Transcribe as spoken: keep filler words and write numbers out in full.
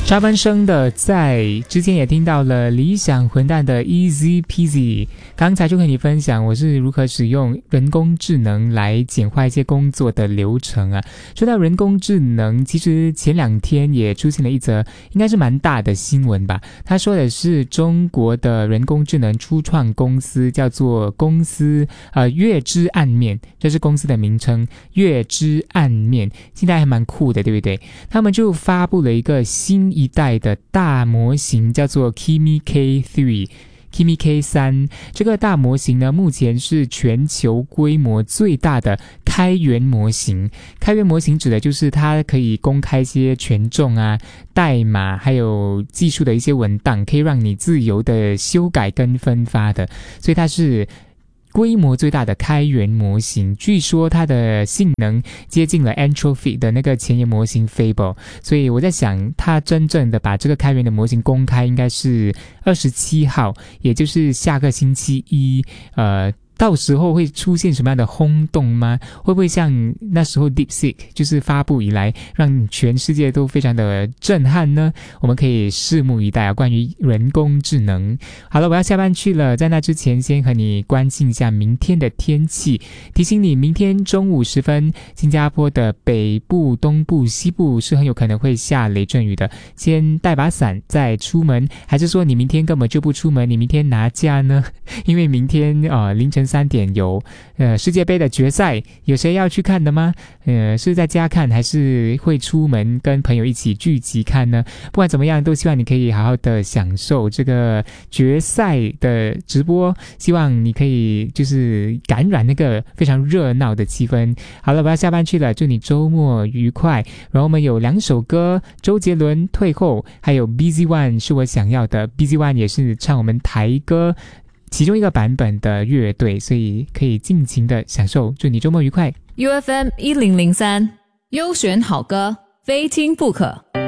插班生的在之前也听到了理想混蛋的 Easy Peasy， 刚才就和你分享我是如何使用人工智能来简化一些工作的流程啊。说到人工智能，其实前两天也出现了一则应该是蛮大的新闻吧，他说的是中国的人工智能初创公司叫做公司呃月之暗面，这是公司的名称，月之暗面现在还蛮酷的，对不对？他们就发布了一个新一代的大模型，叫做 Kimi K 三Kimi K 三， 这个大模型呢，目前是全球规模最大的开源模型。开源模型指的就是它可以公开一些权重啊、代码还有技术的一些文档，可以让你自由的修改跟分发的，所以它是规模最大的开源模型。据说它的性能接近了 Anthropic 的那个前沿模型 Fable， 所以我在想它真正的把这个开源的模型公开应该是二十七号，也就是下个星期一。呃到时候会出现什么样的轰动吗？会不会像那时候 DeepSeek 就是发布以来让全世界都非常的震撼呢？我们可以拭目以待啊，关于人工智能。好了，我要下班去了，在那之前先和你关心一下明天的天气。提醒你，明天中午时分，新加坡的北部、东部、西部是很有可能会下雷阵雨的，先带把伞再出门。还是说你明天根本就不出门，你明天拿假呢？因为明天呃凌晨三点有呃世界杯的决赛，有谁要去看的吗？呃是在家看还是会出门跟朋友一起聚集看呢？不管怎么样，都希望你可以好好的享受这个决赛的直播，希望你可以就是感染那个非常热闹的气氛。好了，我要下班去了，祝你周末愉快。然后我们有两首歌，周杰伦退后，还有 Busy One 是我想要的。 Busy One 也是唱我们台歌其中一个版本的乐队，所以可以尽情的享受。祝你周末愉快。 U F M 一零零三优选好歌，非听不可。